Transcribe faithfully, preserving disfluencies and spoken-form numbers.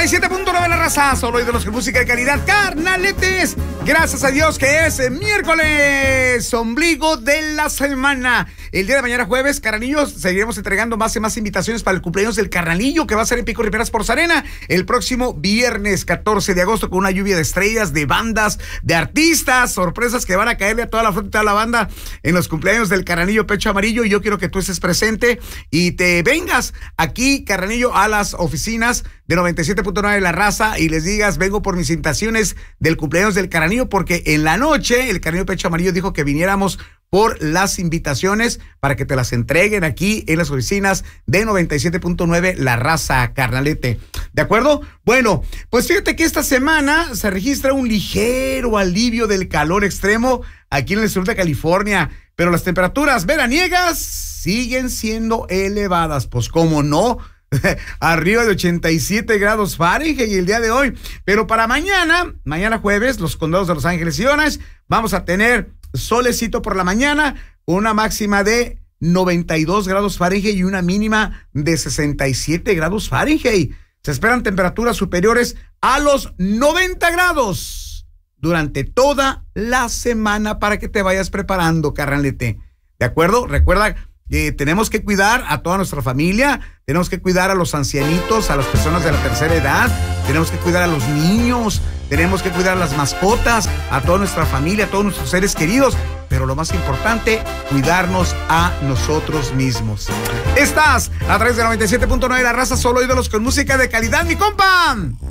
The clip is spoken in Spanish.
y siete punto nueve la raza, solo ídolos con música de calidad, carnaletes. Gracias a Dios que es miércoles, ombligo de la semana. El día de mañana jueves, carnalillos, seguiremos entregando más y más invitaciones para el cumpleaños del carnalillo, que va a ser en Pico Rivera Sports Arena el próximo viernes catorce de agosto, con una lluvia de estrellas, de bandas, de artistas, sorpresas que van a caerle a toda la flota y toda la banda en los cumpleaños del carnalillo Pecho Amarillo. Y yo quiero que tú estés presente y te vengas aquí, carnalillo, a las oficinas de noventa y siete punto nueve La Raza y les digas: vengo por mis invitaciones del cumpleaños del carnalillo, porque en la noche el carnalillo Pecho Amarillo dijo que viniéramos por las invitaciones para que te las entreguen aquí en las oficinas de noventa y siete punto nueve La Raza, carnalete. ¿De acuerdo? Bueno, pues fíjate que esta semana se registra un ligero alivio del calor extremo aquí en el sur de California, pero las temperaturas veraniegas siguen siendo elevadas. Pues cómo no, arriba de ochenta y siete grados Fahrenheit el día de hoy. Pero para mañana, mañana jueves, los condados de Los Ángeles y Orange, vamos a tener solecito por la mañana, una máxima de noventa y dos grados Fahrenheit y una mínima de sesenta y siete grados Fahrenheit. Se esperan temperaturas superiores a los noventa grados durante toda la semana para que te vayas preparando, carnalete. ¿De acuerdo? Recuerda que tenemos que cuidar a toda nuestra familia, tenemos que cuidar a los ancianitos, a las personas de la tercera edad, tenemos que cuidar a los niños, tenemos que cuidar a las mascotas, a toda nuestra familia, a todos nuestros seres queridos, pero lo más importante, cuidarnos a nosotros mismos. Estás a través de noventa y siete punto nueve La Raza, solo ídolos con música de calidad, mi compa.